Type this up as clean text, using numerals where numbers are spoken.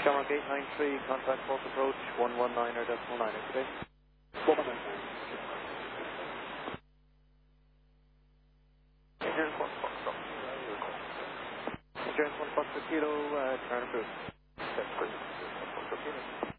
Shamrock 893, contact false approach 119 or decimal 9 today. 119. Endurance 1 Fox Kilo. Endurance 1 Fox Kilo, turn approved. That's great.